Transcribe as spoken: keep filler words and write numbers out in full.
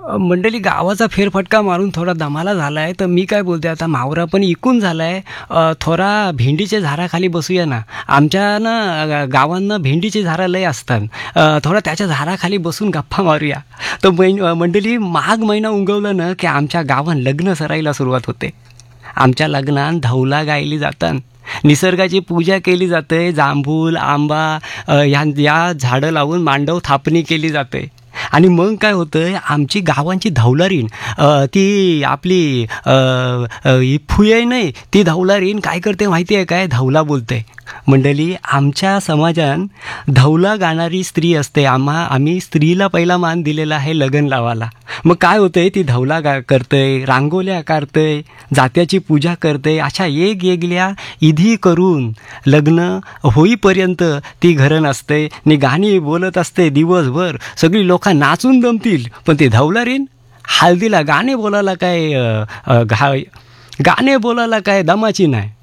अ, मंडळी गावाचा फेरफटका मारून थोडा दमाला झालाय, तर मी काय बोलते आता मावरा पण इकून झालाय. अ, थोडा भेंडीच्या झाडाखाली बसूया ना. आमच्या ना गा गावांना भेंडीची झाडं लय असतात. अ, थोडा त्याच्या झाडाखाली बसून गप्पा मारूया. तर मै मंडळी माघ महिना उगवला ना, की आमच्या गावात लग्न सराईला सुरुवात होते. आमच्या लग्नात धौला गायली जातात. निसर्गाची पूजा केली जाते. जांभूळ, आंबा अ, ह्या या झाडं लावून मांडव थापणी केली जाते. आणि मग काय होतंय, आमची गावांची धौलारीण अ, ती आपली अ, अ, ही फुये नाही, ती धौलारीण काय करते माहिती आहे काय? धौला बोलते. मंडळी, आमच्या समाजात धौला गाणारी स्त्री असते. आम्हा आम्ही स्त्रीला पहिला मान दिलेला आहे लग्न लावायला. मग काय होतंय, ती धौला गा करतंय, रांगोळ्या काढतंय, जात्याची पूजा करते. अशा वेगवेगळ्या विधी करून लग्न होईपर्यंत ती घरं नसते आणि गाणी बोलत असते दिवसभर. सगळी लोक नाचून दमतील, पण ती धौलारीण हळदीला गाणे बोलायला काय अ, अ, घा गाणे बोलायला काय दमाची नाही.